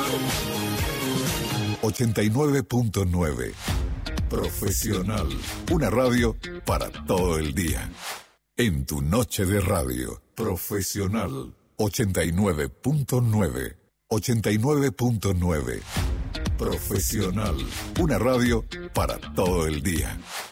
89.9. Profesional. Una radio para todo el día. En tu noche de radio. Profesional. 89.9. 89.9. Profesional. Una radio para todo el día.